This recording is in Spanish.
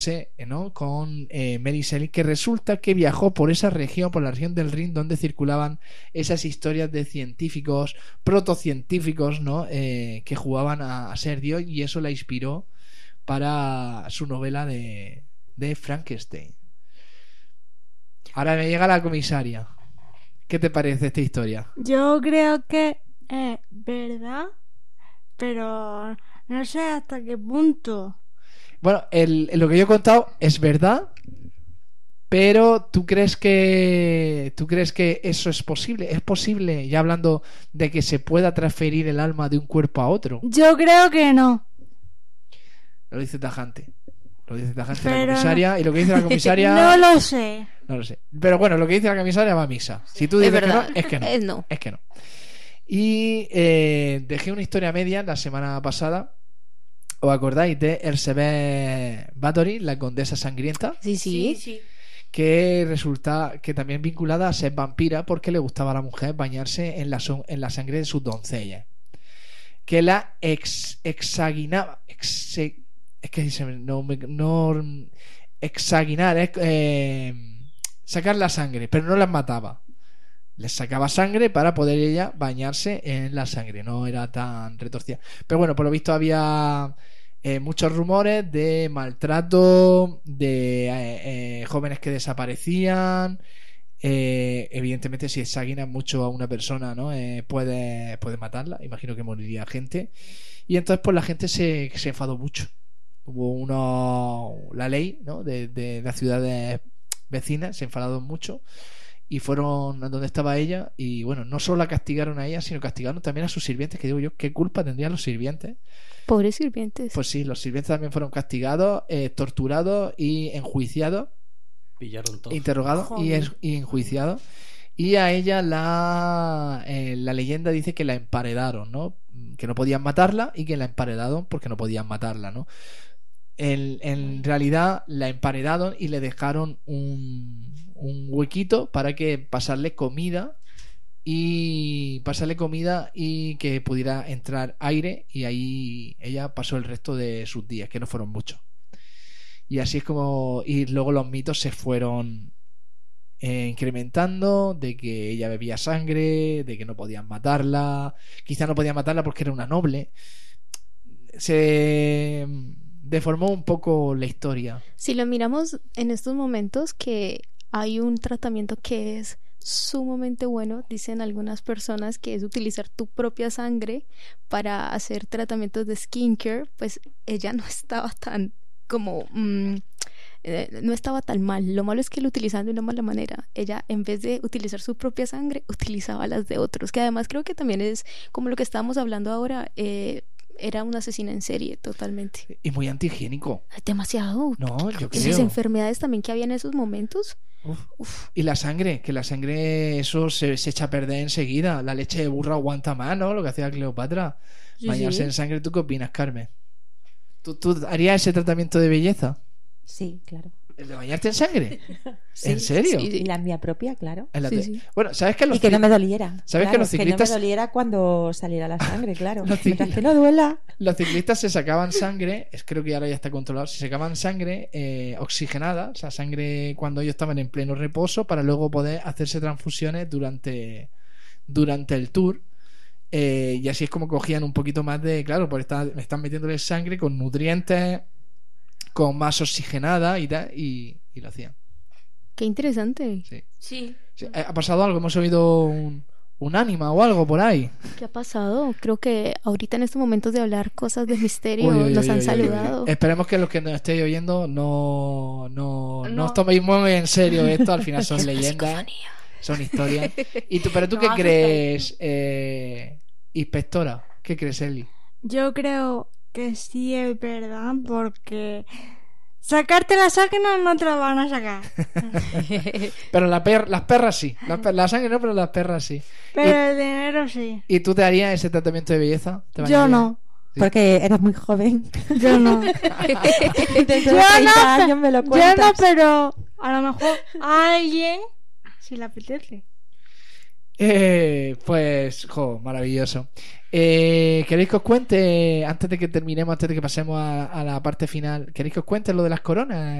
¿no? Con Mary Shelley, que resulta que viajó por esa región, por la región del Rin, donde circulaban esas historias de científicos, protocientíficos, ¿no? Que jugaban a ser Dios, y eso la inspiró para su novela de Frankenstein. Ahora me llega la comisaria. ¿Qué te parece esta historia? Yo creo que es verdad, pero no sé hasta qué punto. Bueno, lo que yo he contado es verdad, pero ¿tú crees que eso es posible? ¿Es posible, ya hablando de que se pueda transferir el alma de un cuerpo a otro? Yo creo que no. Lo dice tajante. La Pero comisaria, y lo que dice la comisaria... no lo sé. No lo sé. Pero bueno, lo que dice la comisaria va a misa. Si tú dices que no, es que no. No. Es que no. Y dejé una historia media la semana pasada. ¿Os acordáis de Elizabeth Bathory, la condesa sangrienta? Sí. Que resulta que también vinculada a ser vampira, porque le gustaba a la mujer bañarse en la sangre de sus doncellas. Que la exaginaba. Es que no exaginar es sacar la sangre, pero no las mataba. Les sacaba sangre para poder ella bañarse en la sangre. No era tan retorcida. Pero bueno, por lo visto había muchos rumores de maltrato, de jóvenes que desaparecían. Evidentemente, si exaginas mucho a una persona, ¿no? Puede matarla. Imagino que moriría gente. Y entonces pues la gente se enfadó mucho. Hubo la ley, ¿no? de las ciudades vecinas se enfadaron mucho y fueron a donde estaba ella, y bueno, no solo la castigaron a ella, sino castigaron también a sus sirvientes, que digo yo, ¿qué culpa tendrían los sirvientes? Pobres sirvientes. Pues sí, los sirvientes también fueron castigados, torturados y enjuiciados. Pillaron todo. Interrogados y enjuiciados. Y a ella la leyenda dice que la emparedaron, ¿no? Que no podían matarla y que la emparedaron porque no podían matarla, ¿no? En realidad la emparedaron y le dejaron un huequito para que pasarle comida y que pudiera entrar aire, y ahí ella pasó el resto de sus días, que no fueron muchos. Y así es como... Y luego los mitos se fueron incrementando, de que ella bebía sangre, de que no podían matarla, quizá no podían matarla porque era una noble. Se deformó un poco la historia. Si lo miramos en estos momentos, que hay un tratamiento que es sumamente bueno, dicen algunas personas, que es utilizar tu propia sangre para hacer tratamientos de skincare, pues ella no estaba tan como... no estaba tan mal. Lo malo es que lo utilizaban de una mala manera. Ella, en vez de utilizar su propia sangre, utilizaba las de otros, que además creo que también es como lo que estábamos hablando ahora. Era una asesina en serie totalmente. Y muy antihigiénico. Demasiado. No, yo creo. Esas enfermedades también que había en esos momentos. Uf. Y la sangre, eso se echa a perder enseguida. La leche de burro aguanta más, ¿no? Lo que hacía Cleopatra. Sí, bañarse en sangre. ¿Tú qué opinas, Carmen? ¿Tú harías ese tratamiento de belleza? Sí, claro. ¿El de bañarte en sangre? Sí, ¿En serio? Sí. Y la mía propia, claro. Sí. Bueno, ¿sabes que y que no me doliera. ¿Sabes claro, que los ciclistas... que no me doliera cuando saliera la sangre, claro. Mientras que no duela. Los ciclistas se sacaban sangre, creo que ahora ya está controlado, se sacaban sangre oxigenada, o sea, sangre cuando ellos estaban en pleno reposo, para luego poder hacerse transfusiones durante el Tour. Y así es como cogían un poquito más de... Claro, porque me están metiéndole sangre con nutrientes, con más oxigenada y tal, y lo hacían. Qué interesante. Sí. ¿Ha pasado algo? ¿Hemos oído un ánima o algo por ahí? ¿Qué ha pasado? Creo que ahorita en estos momentos de hablar cosas de misterio nos han saludado. Esperemos que los que nos estéis oyendo no os toméis muy en serio esto. Al final son leyendas, son historias. ¿Pero tú qué crees, inspectora? ¿Qué crees, Eli? Yo creo que sí es verdad, porque sacarte la sangre no te la van a sacar. Pero las perras sí. La sangre no, pero las perras sí. Pero el dinero sí. ¿Y tú te harías ese tratamiento de belleza? Yo no. Sí. Porque eres muy joven. Yo no. Dentro de 30 años me lo cuentas. Yo no, pero a lo mejor a alguien si le apetece. Pues, maravilloso. ¿Queréis que os cuente, antes de que terminemos, antes de que pasemos a la parte final, ¿queréis que os cuente lo de las coronas?